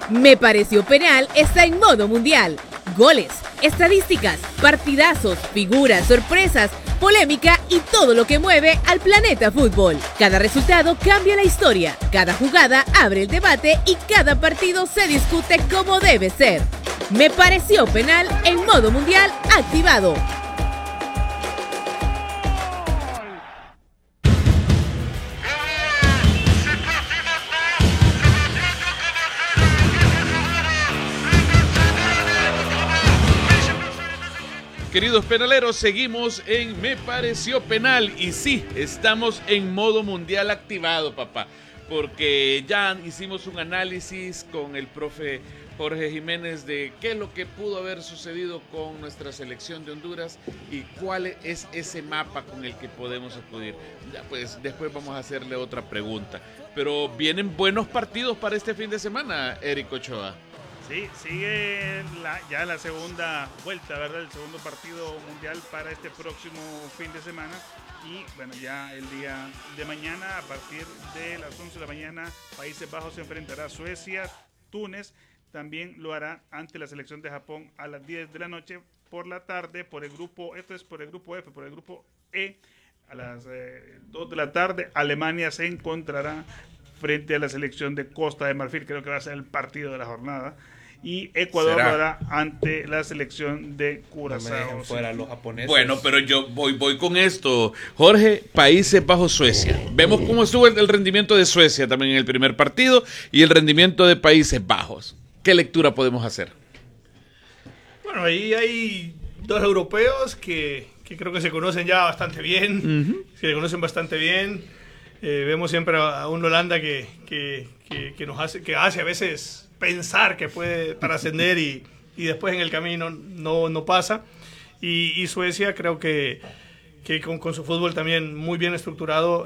Me Pareció Penal está en modo mundial. Goles, estadísticas, partidazos, figuras, sorpresas, polémica y todo lo que mueve al planeta fútbol. Cada resultado cambia la historia, cada jugada abre el debate y cada partido se discute como debe ser. Me Pareció Penal en modo mundial activado. Queridos penaleros, seguimos en Me Pareció Penal y sí, estamos en modo mundial activado, papá, porque ya hicimos un análisis con el profe Jorge Jiménez de qué es lo que pudo haber sucedido con nuestra selección de Honduras y cuál es ese mapa con el que podemos acudir. Ya pues después vamos a hacerle otra pregunta, pero vienen buenos partidos para este fin de semana, Eric Ochoa. Sí, sigue ya la segunda vuelta, ¿verdad? El segundo partido mundial para este próximo fin de semana. Y bueno, ya el día de mañana, a partir de las 11 de la mañana, Países Bajos se enfrentará a Suecia, Túnez. También lo hará ante la selección de Japón a las 10 de la noche. Por la tarde, por el grupo, esto es por el grupo F, por el grupo E, a las 2 de la tarde, Alemania se encontrará frente a la selección de Costa de Marfil. Creo que va a ser el partido de la jornada. Y Ecuador lo hará ante la selección de Curazao. No me dejen fuera los japoneses. Bueno, pero yo voy con esto. Jorge, Países Bajos, Suecia. Vemos cómo estuvo el rendimiento de Suecia también en el primer partido y el rendimiento de Países Bajos. ¿Qué lectura podemos hacer? Bueno, ahí hay dos europeos que creo que se conocen ya bastante bien. Se conocen bastante bien. Vemos siempre a un Holanda que hace a veces pensar que puede para ascender y después en el camino no pasa. Y Suecia creo que con su fútbol también muy bien estructurado.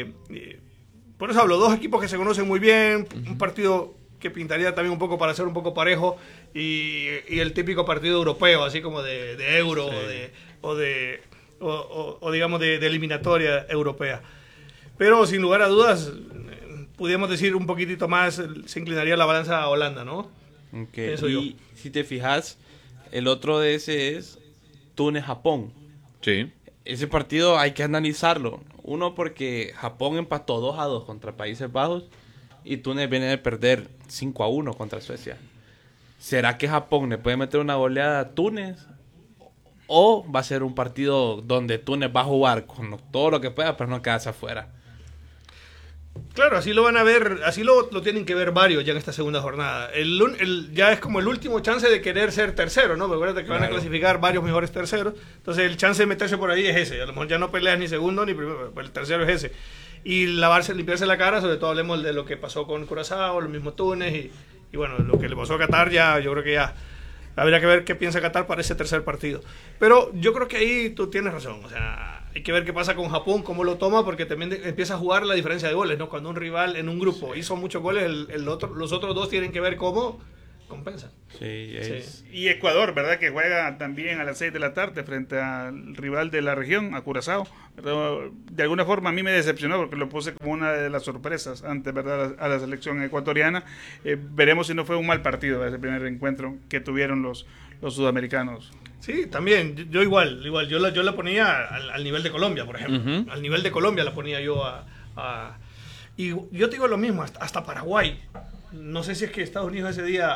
Por eso hablo, dos equipos que se conocen muy bien, un partido que pintaría también un poco para ser un poco parejo y el típico partido europeo, así como de Euro, sí, o digamos de eliminatoria europea. Pero sin lugar a dudas, pudiéramos decir un poquitito más, se inclinaría la balanza a Holanda, ¿no? Okay. Eso y yo. Si te fijas, el otro de ese es Túnez-Japón. Sí. Ese partido hay que analizarlo. Uno, porque Japón empató 2-2 contra Países Bajos y Túnez viene de perder 5-1 contra Suecia. ¿Será que Japón le puede meter una goleada a Túnez? ¿O va a ser un partido donde Túnez va a jugar con todo lo que pueda, pero no quedarse afuera? Claro, así lo van a ver, así lo tienen que ver varios ya en esta segunda jornada. Ya es como el último chance de querer ser tercero, ¿no? Porque acuérdate que van a clasificar varios mejores terceros. Entonces el chance de meterse por ahí es ese. A lo mejor ya no peleas ni segundo ni primero, el tercero es ese. Y limpiarse la cara, sobre todo hablemos de lo que pasó con Curazao, lo mismo Túnez y bueno, lo que le pasó a Qatar ya, yo creo que ya habría que ver qué piensa Qatar para ese tercer partido. Pero yo creo que ahí tú tienes razón, o sea, hay que ver qué pasa con Japón, cómo lo toma, porque también empieza a jugar la diferencia de goles, ¿no? Cuando un rival en un grupo hizo muchos goles, los otros dos tienen que ver cómo compensan. Sí. Y Ecuador, ¿verdad? Que juega también a las 6 de la tarde frente al rival de la región, a Curazao. Pero de alguna forma a mí me decepcionó porque lo puse como una de las sorpresas antes, ¿verdad? A la selección ecuatoriana. Veremos si no fue un mal partido ese primer encuentro que tuvieron los sudamericanos. Sí, también, yo igual, yo la ponía al nivel de Colombia, por ejemplo. Al nivel de Colombia la ponía yo y yo te digo lo mismo, hasta Paraguay. No sé si es que Estados Unidos ese día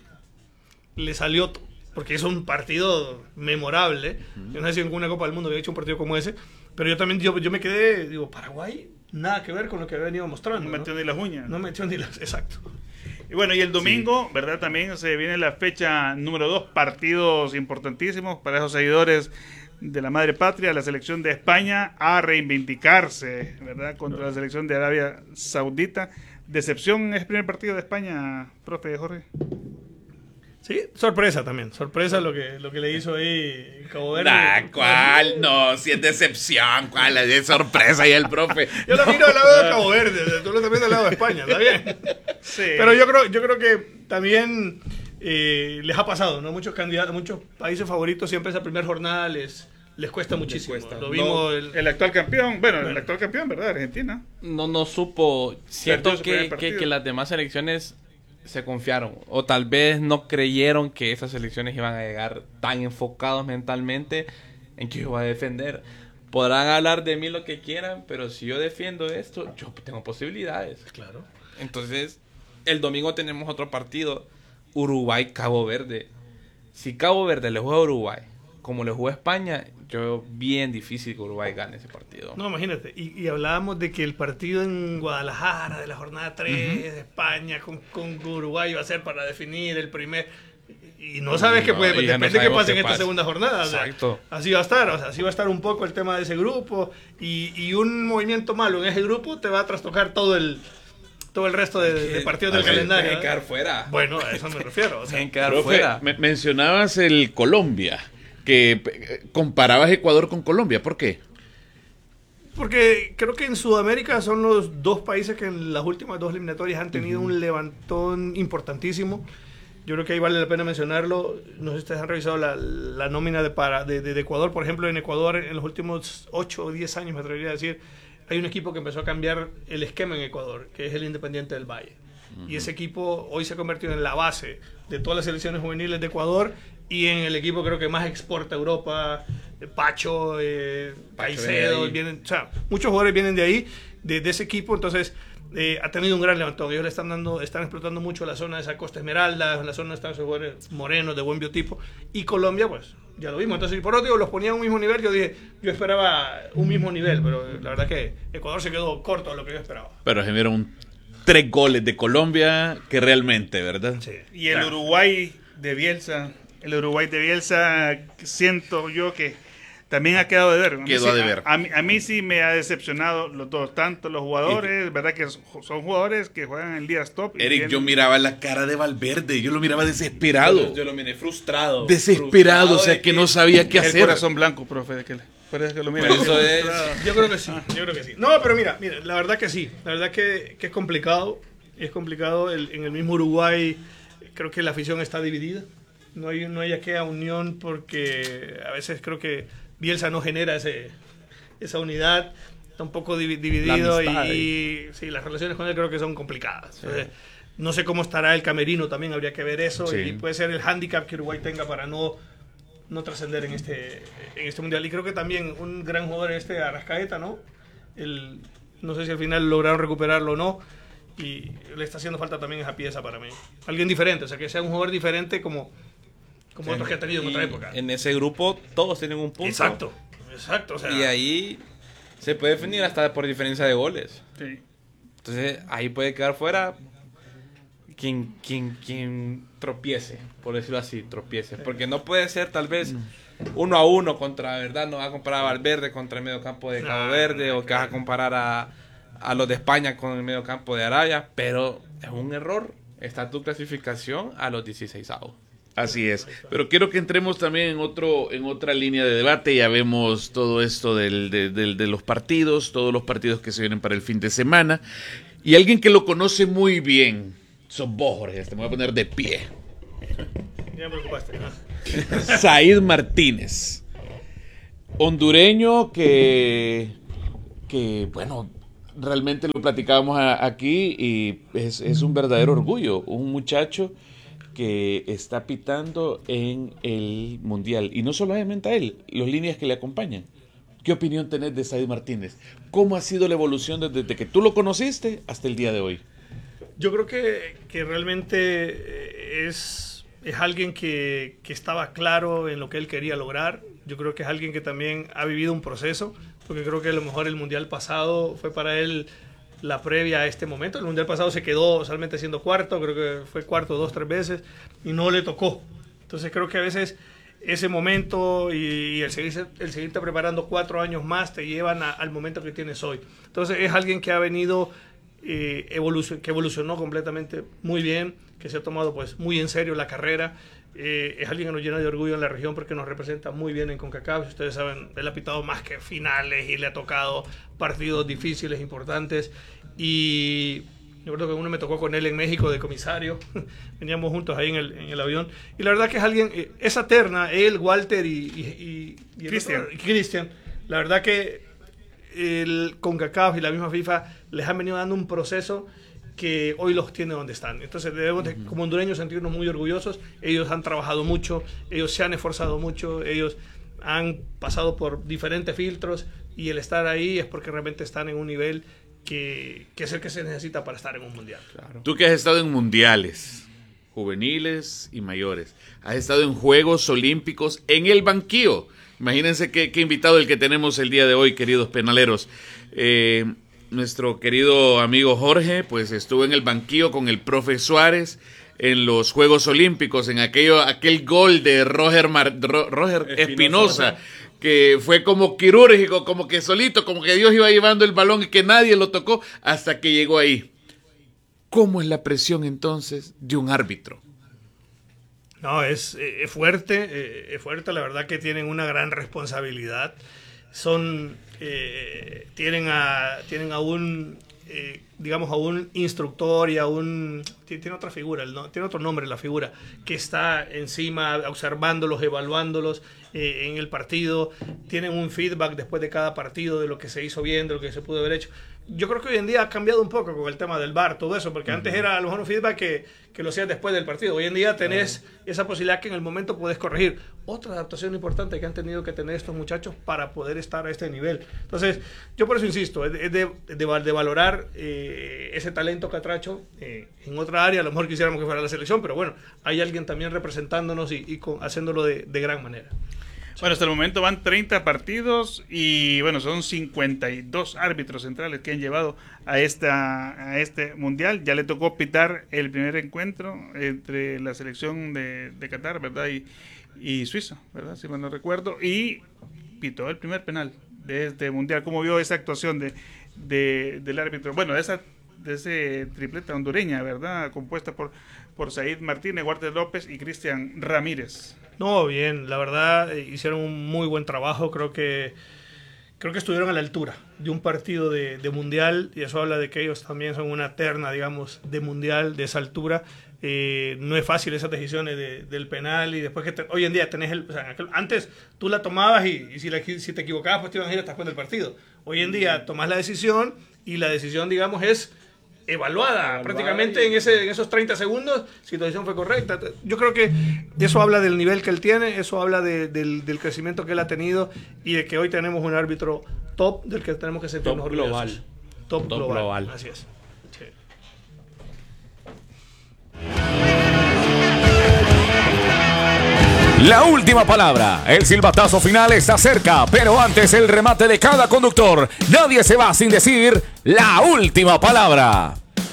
le salió, porque es un partido memorable. Yo no sé si en ninguna Copa del Mundo había hecho un partido como ese, pero yo también yo me quedé, digo, Paraguay, nada que ver con lo que había venido mostrando. No metió ni las uñas. No metió ni las, exacto. Y bueno, y el domingo, ¿verdad? También se viene la fecha número 2, partidos importantísimos para esos seguidores de la madre patria, la selección de España a reivindicarse, ¿verdad? Contra la selección de Arabia Saudita. ¿Decepción es el primer partido de España, profe Jorge? Sí, sorpresa también. Sorpresa lo que le hizo ahí Cabo Verde. ¿Cuál? No, si es decepción, ¿cuál? Es sorpresa y el profe. Yo lo miro al lado de Cabo Verde, tú lo estás viendo al lado de España, ¿está bien? Sí. Pero yo creo que también les ha pasado, ¿no? Muchos candidatos, muchos países favoritos siempre esa primera jornada les cuesta muchísimo. Lo vimos el actual campeón, el actual campeón, ¿verdad? Argentina. No supo. Siento Perdió su primer que partido. las demás selecciones se confiaron. O tal vez no creyeron que esas selecciones iban a llegar tan enfocados mentalmente en que yo voy a defender. Podrán hablar de mí lo que quieran, pero si yo defiendo esto, yo tengo posibilidades. Claro. Entonces, el domingo tenemos otro partido, Uruguay-Cabo Verde. Si Cabo Verde le juega a Uruguay, como le juega a España, yo veo bien difícil que Uruguay gane ese partido. No, imagínate. Y hablábamos de que el partido en Guadalajara, de la jornada 3 de España, con Uruguay va a ser para definir el primer... Y no sabes qué puede... y ya no Depende de qué sabemos pase en qué esta pasa. segunda jornada. O sea, Exacto. así va a estar. O sea, así va a estar un poco el tema de ese grupo. Y un movimiento malo en ese grupo te va a trastocar todo el resto de partidos del calendario. Tienen que ¿eh? quedar fuera. Bueno, a eso me refiero. O sea, Tienen que quedar Profe, fuera. mencionabas el Colombia, que comparabas Ecuador con Colombia. ¿Por qué? porque creo que en Sudamérica son los dos países que en las últimas dos eliminatorias han tenido un levantón importantísimo. Yo creo que ahí vale la pena mencionarlo. No sé si ustedes han revisado la nómina de Ecuador. Por ejemplo, en Ecuador en los últimos 8 o 10 años, me atrevería a decir, hay un equipo que empezó a cambiar el esquema en Ecuador, que es el Independiente del Valle. Y ese equipo hoy se ha convertido en la base de todas las selecciones juveniles de Ecuador y en el equipo creo que más exporta a Europa. Pacho, Caicedo, vienen, o sea, muchos jugadores vienen de ahí, de ese equipo. Entonces ha tenido un gran levantón. Ellos le están explotando mucho la zona de esa Costa Esmeralda, la zona están esos jugadores morenos de buen biotipo. Y Colombia, pues ya lo vimos. Entonces, por otro lado, los ponía a un mismo nivel. Yo esperaba un mismo nivel, pero la verdad que Ecuador se quedó corto a lo que yo esperaba. Pero se vieron 3 goles de Colombia que realmente, ¿verdad? Sí. Y el Uruguay de Bielsa, siento yo que también ha quedado de ver. Quedó a deber. A mí sí me ha decepcionado los dos, tanto los jugadores, verdad que son jugadores que juegan en días top. Eric, yo miraba la cara de Valverde, yo lo miraba desesperado. Yo lo miré frustrado. Desesperado, o sea, de que no sabía qué el hacer. corazón blanco, profe, de que lo mira. Eso es- Yo creo que sí. No, pero mira, la verdad que sí. La verdad que es complicado. Es complicado. En el mismo Uruguay creo que la afición está dividida. No hay aquella unión porque a veces creo que Bielsa no genera esa unidad. Está un poco dividido La amistad, y sí, las relaciones con él creo que son complicadas. Entonces, no sé cómo estará el camerino, también habría que ver eso. Sí. Y puede ser el hándicap que Uruguay tenga para no trascender en este mundial. Y creo que también un gran jugador Arrascaeta, ¿no? No sé si al final lograron recuperarlo o no. Y le está haciendo falta también esa pieza para mí. Alguien diferente, o sea, que sea un jugador diferente como otros que ha tenido en otra época. En ese grupo todos tienen un punto. Exacto. O sea, Y ahí se puede definir hasta por diferencia de goles. Sí. Entonces ahí puede quedar fuera quien tropiece, por decirlo así, tropiece. Porque no puede ser tal vez 1-1 contra, ¿verdad? No vas a comparar a Valverde contra el medio campo de Cabo Verde o que vas a comparar a los de España con el medio campo de Arabia. Pero es un error. Está tu clasificación a los 16avos. Así es, pero quiero que entremos también en otra línea de debate. Ya vemos todo esto de los partidos, todos los partidos que se vienen para el fin de semana. Y alguien que lo conoce muy bien, sos vos, Jorge, te voy a poner de pie. ya me preocupaste. ¿No? Said Martínez, hondureño que bueno, realmente lo platicábamos aquí y es un verdadero orgullo, un muchacho que está pitando en el Mundial. Y no solamente a él, las líneas que le acompañan. ¿Qué opinión tenés de Said Martínez? ¿Cómo ha sido la evolución desde que tú lo conociste hasta el día de hoy? Yo creo que realmente es alguien que estaba claro en lo que él quería lograr. Yo creo que es alguien que también ha vivido un proceso, porque creo que a lo mejor el Mundial pasado fue para él la previa a este momento. El Mundial pasado se quedó solamente siendo cuarto, creo que fue cuarto 2-3 veces y no le tocó. Entonces creo que a veces ese momento y el seguirte preparando 4 años más te llevan al momento que tienes hoy. Entonces es alguien que ha venido, que evolucionó completamente muy bien, que se ha tomado pues muy en serio la carrera. Es alguien que nos llena de orgullo en la región porque nos representa muy bien en CONCACAF. Ustedes saben, él ha pitado más que finales y le ha tocado partidos difíciles, importantes. Y yo creo que uno me tocó con él en México de comisario. Veníamos juntos ahí en el avión. Y la verdad que es alguien, esa terna, él, Walter y Cristian, la verdad que el CONCACAF y la misma FIFA les han venido dando un proceso que hoy los tiene donde están. Entonces debemos como hondureños sentirnos muy orgullosos. Ellos han trabajado mucho, ellos se han esforzado mucho, ellos han pasado por diferentes filtros y el estar ahí es porque realmente están en un nivel que es el que se necesita para estar en un mundial. Claro. Tú que has estado en mundiales, juveniles y mayores, has estado en Juegos Olímpicos en el banquillo. Imagínense qué invitado el que tenemos el día de hoy, queridos penaleros. Nuestro querido amigo Jorge, pues estuvo en el banquillo con el profe Suárez en los Juegos Olímpicos, en aquel gol de Roger Espinosa, que fue como quirúrgico, como que solito, como que Dios iba llevando el balón y que nadie lo tocó hasta que llegó ahí. ¿Cómo es la presión entonces de un árbitro? No, es fuerte, la verdad que tienen una gran responsabilidad. Tienen a un digamos a un instructor y tiene otra figura, tiene otro nombre la figura, que está encima observándolos, evaluándolos en el partido. Tienen un feedback después de cada partido de lo que se hizo bien, de lo que se pudo haber hecho. Yo creo que hoy en día ha cambiado un poco con el tema del VAR, todo eso, porque antes era a lo mejor un feedback que lo hacías después del partido. Hoy en día tenés esa posibilidad que en el momento puedes corregir. Otra adaptación importante que han tenido que tener estos muchachos para poder estar a este nivel. Entonces, yo por eso insisto, es de valorar ese talento catracho en otra área. A lo mejor quisiéramos que fuera la selección, pero bueno, hay alguien también representándonos y haciéndolo de gran manera. Bueno, hasta el momento van 30 partidos y bueno, son 52 árbitros centrales que han llevado a este mundial. Ya le tocó pitar el primer encuentro entre la selección de Qatar, ¿verdad? Y Suiza, ¿verdad? Si mal no recuerdo. Y pitó el primer penal de este mundial. ¿Cómo vio esa actuación del árbitro? Bueno, de ese tripleta hondureña, ¿verdad? Compuesta por Said Martínez, Walter López y Cristian Ramírez. No, bien, la verdad hicieron un muy buen trabajo. Creo que estuvieron a la altura de un partido de mundial, y eso habla de que ellos también son una terna, digamos, de mundial, de esa altura. No es fácil esas decisiones del penal, y después que hoy en día tenés antes tú la tomabas y si te equivocabas pues te iban a ir hasta después del partido. Hoy en día tomás la decisión y la decisión, digamos, es evaluada prácticamente en esos 30 segundos si tu decisión fue correcta. Yo creo que eso habla del nivel que él tiene, eso habla del crecimiento que él ha tenido y de que hoy tenemos un árbitro top del que tenemos que sentirnos orgullosos. Top global. Así es. Sí. La última palabra, el silbatazo final está cerca, pero antes el remate de cada conductor. Nadie se va sin decir la última palabra.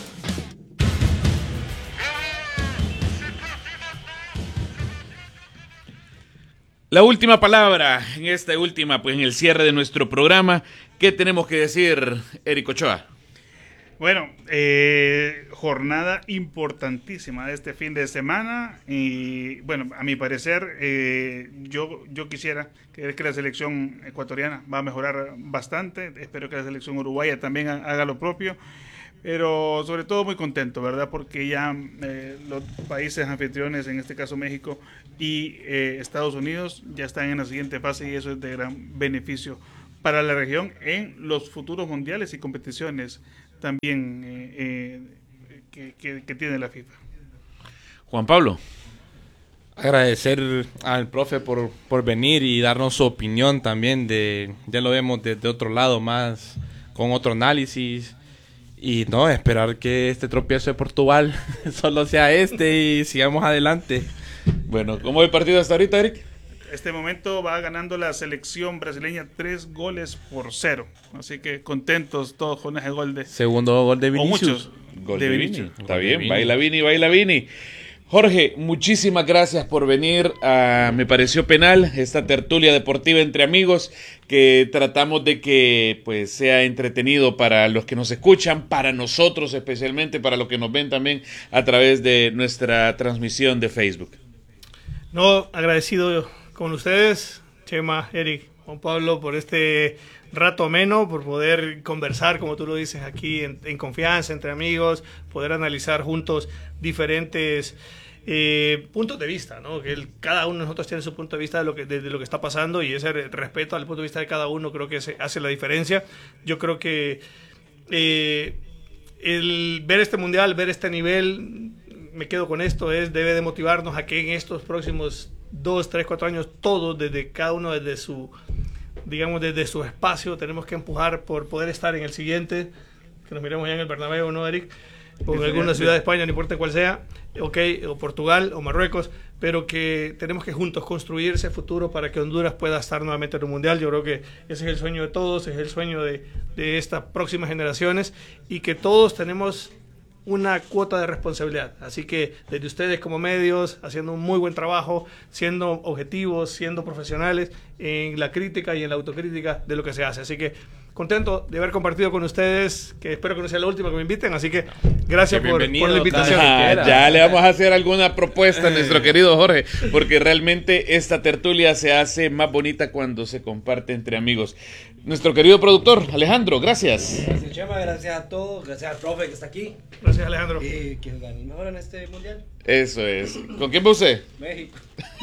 La última palabra en esta última, pues en el cierre de nuestro programa. ¿Qué tenemos que decir, Eric Ochoa? Bueno, jornada importantísima de este fin de semana y bueno, a mi parecer yo quisiera que la selección ecuatoriana va a mejorar bastante. Espero que la selección uruguaya también haga lo propio, pero sobre todo muy contento, ¿verdad? Porque ya los países anfitriones, en este caso México y Estados Unidos, ya están en la siguiente fase y eso es de gran beneficio para la región en los futuros mundiales y competiciones también que tiene la FIFA. Juan Pablo. Agradecer al profe por venir y darnos su opinión también ya lo vemos desde otro lado más, con otro análisis, y no, esperar que este tropiezo de Portugal solo sea y sigamos adelante. Bueno, ¿cómo va el partido hasta ahorita, Eric? Este momento va ganando la selección brasileña 3-0. Así que contentos todos con ese gol de... Segundo gol de Vinicius. O muchos. Gol de Vini. Está bien, Vini. baila Vini. Jorge, muchísimas gracias por venir a Me Pareció Penal, esta tertulia deportiva entre amigos que tratamos de que pues sea entretenido para los que nos escuchan, para nosotros especialmente, para los que nos ven también a través de nuestra transmisión de Facebook. No, agradecido con ustedes, Chema, Eric, Juan Pablo, por este rato ameno, por poder conversar, como tú lo dices, aquí en confianza, entre amigos, poder analizar juntos diferentes puntos de vista, ¿no? Que cada uno de nosotros tiene su punto de vista de lo que está pasando, y ese respeto al punto de vista de cada uno creo que hace la diferencia. Yo creo que el ver este mundial, ver este nivel, me quedo con esto, debe de motivarnos a que en estos próximos 2, 3, 4 años, todos, desde cada uno desde su espacio, tenemos que empujar por poder estar en el siguiente, que nos miremos ya en el Bernabéu, ¿no, Eric? O en alguna ciudad de España, no importa cuál sea, o Portugal o Marruecos, pero que tenemos que juntos construir ese futuro para que Honduras pueda estar nuevamente en un mundial. Yo creo que ese es el sueño de todos, es el sueño de estas próximas generaciones, y que todos tenemos una cuota de responsabilidad. Así que desde ustedes como medios, haciendo un muy buen trabajo, siendo objetivos, siendo profesionales en la crítica y en la autocrítica de lo que se hace. Así que contento de haber compartido con ustedes, que espero que no sea la última que me inviten, así que gracias por la invitación. Ya le vamos a hacer alguna propuesta a nuestro querido Jorge, porque realmente esta tertulia se hace más bonita cuando se comparte entre amigos. Nuestro querido productor, Alejandro, gracias. Gracias, Chema, gracias a todos, gracias al profe que está aquí. Gracias, Alejandro. Y que gane mejor en este mundial. Eso es. ¿Con quién va usted? México.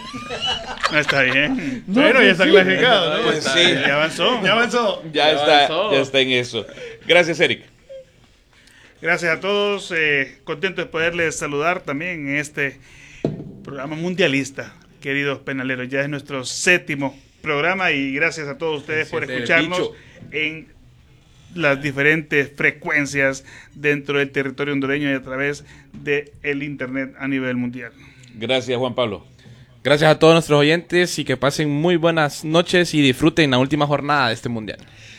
No, está bien. Bueno, ya está clasificado, ¿no? Pues sí. Ya avanzó. Ya avanzó. Ya está en eso. Gracias, Eric. Gracias a todos. Contento de poderles saludar también en este programa mundialista, queridos penaleros. Ya es nuestro 7º programa y gracias a todos ustedes por escucharnos en las diferentes frecuencias dentro del territorio hondureño y a través del internet a nivel mundial. Gracias, Juan Pablo. Gracias a todos nuestros oyentes y que pasen muy buenas noches y disfruten la última jornada de este mundial.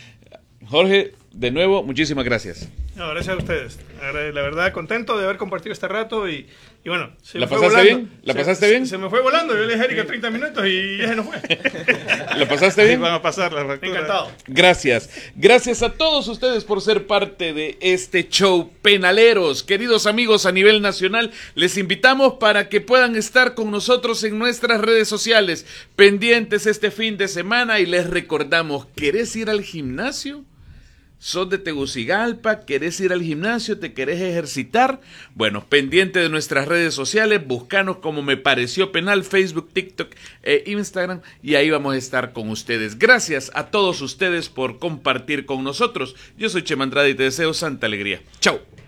Jorge, de nuevo, muchísimas gracias. No, gracias a ustedes. La verdad, contento de haber compartido este rato y bueno, se ¿La me fue pasaste volando. bien? ¿La pasaste bien? Se me fue volando. Yo le dije a Erika 30 minutos y ya se nos fue. ¿La pasaste bien? Van a pasar la factura. Encantado. Gracias. Gracias a todos ustedes por ser parte de este show Penaleros. Queridos amigos a nivel nacional, les invitamos para que puedan estar con nosotros en nuestras redes sociales, pendientes este fin de semana, y les recordamos, ¿querés ir al gimnasio? ¿Sos de Tegucigalpa? ¿Querés ir al gimnasio? ¿Te querés ejercitar? Bueno, pendiente de nuestras redes sociales, búscanos como Me Pareció Penal, Facebook, TikTok e Instagram, y ahí vamos a estar con ustedes. Gracias a todos ustedes por compartir con nosotros. Yo soy Chema Andrade y te deseo santa alegría. Chao.